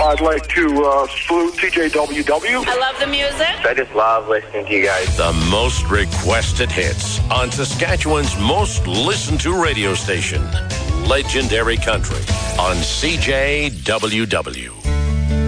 I'd like to salute TJWW. I love the music. I just love listening to you guys. The most requested hits on Saskatchewan's most listened to radio station, Legendary Country on CJWW.